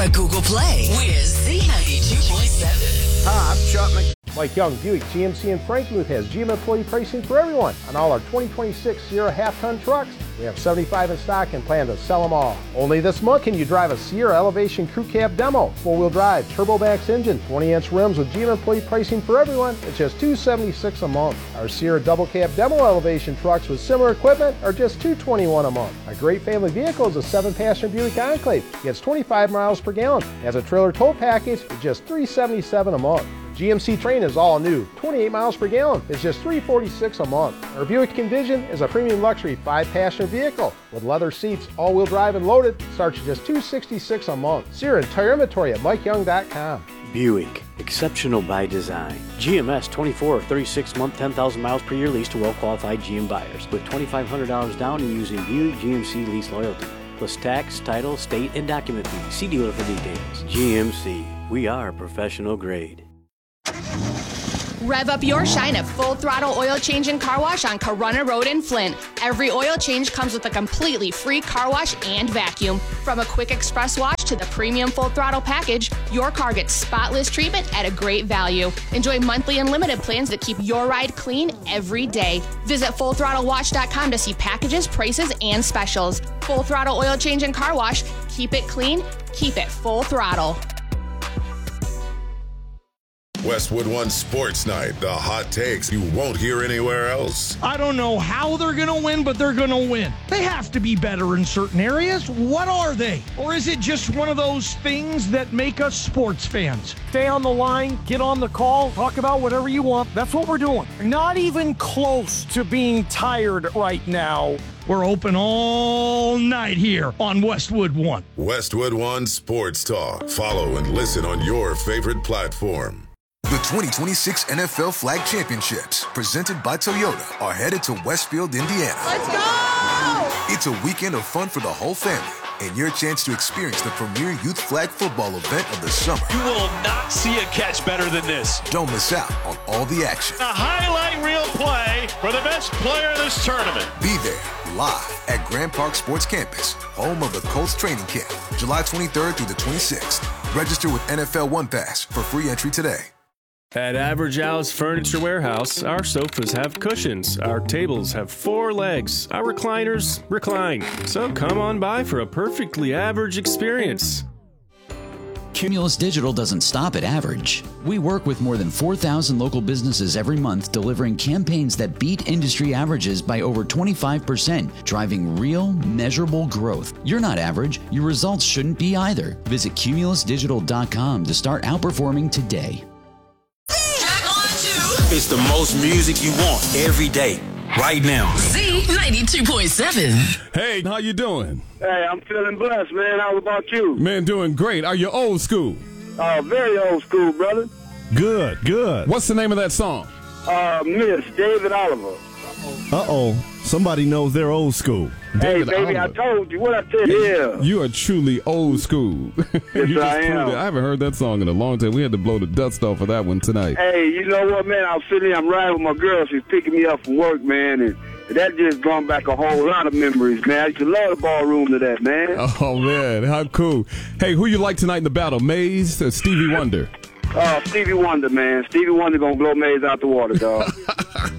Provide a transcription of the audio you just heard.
or Google Play. We're Z92.7. Hi, I'm Chuck Mike Young, Buick GMC in Frankenmuth has GM employee pricing for everyone on all our 2026 Sierra half-ton trucks. We have 75 in stock and plan to sell them all. Only this month can you drive a Sierra Elevation Crew Cab Demo, four-wheel drive, TurboMax engine, 20-inch rims with GM employee pricing for everyone. It's just $276 a month. Our Sierra Double Cab Demo Elevation trucks with similar equipment are just $221 a month. A great family vehicle is a 7-passenger Buick Enclave. Gets 25 miles per gallon. Has a trailer tow package at just $377 a month. GMC Train is all new, 28 miles per gallon. It's just $346 a month. Our Buick Envision is a premium luxury 5-passenger vehicle with leather seats, all-wheel drive and loaded. Starts at just $266 a month. See our entire inventory at MikeYoung.com. Buick, exceptional by design. GMS 24 or 36-month, 10,000 miles per year lease to well-qualified GM buyers with $2,500 down and using Buick GMC lease loyalty. Plus tax, title, state, and document fees. See dealer for details. GMC, we are professional grade. Rev up your shine at Full Throttle Oil Change and Car Wash on Corunna Road in Flint. Every oil change comes with a completely free car wash and vacuum. From a quick express wash to the premium Full Throttle package, your car gets spotless treatment at a great value. Enjoy monthly unlimited plans that keep your ride clean every day. Visit FullThrottleWash.com to see packages, prices, and specials. Full Throttle Oil Change and Car Wash. Keep it clean, keep it full throttle. Westwood One Sports Night, the hot takes you won't hear anywhere else. I don't know how they're going to win, but they're going to win. They have to be better in certain areas. What are they? Or is it just one of those things that make us sports fans? Stay on the line, get on the call, talk about whatever you want. That's what we're doing. Not even close to being tired right now. We're open all night here on Westwood One. Westwood One Sports Talk. Follow and listen on your favorite platform. The 2026 NFL Flag Championships, presented by Toyota, are headed to Westfield, Indiana. Let's go! It's a weekend of fun for the whole family and your chance to experience the premier youth flag football event of the summer. You will not see a catch better than this. Don't miss out on all the action. A highlight reel play for the best player in this tournament. Be there live at Grand Park Sports Campus, home of the Colts training camp, July 23rd through the 26th. Register with NFL One Pass for free entry today. At Average Al's Furniture Warehouse, our sofas have cushions, our tables have 4 legs, our recliners recline. So come on by for a perfectly average experience. Cumulus Digital doesn't stop at average. We work with more than 4,000 local businesses every month, delivering campaigns that beat industry averages by over 25%, driving real, measurable growth. You're not average. Your results shouldn't be either. Visit cumulusdigital.com to start outperforming today. It's the most music you want every day, right now. Z92.7. Hey, how you doing? Hey, I'm feeling blessed, man. How about you? Man, doing great. Are you old school? Very old school, brother. Good, good. What's the name of that song? Miss David Oliver. Uh-oh. Somebody knows they're old school. David baby, Oliver. I told you. What I tell you? You are truly old school. Yes, I am. I haven't heard that song in a long time. We had to blow the dust off of that one tonight. Hey, you know what, man? I'm sitting here, I'm riding with my girl. She's picking me up from work, man, and that just brought back a whole lot of memories, man. I used to love the ballroom to that, man. Oh, man. How cool. Hey, who you like tonight in the battle, Maze or Stevie Wonder? Stevie Wonder, man. Stevie Wonder gonna blow Maze out the water, dog.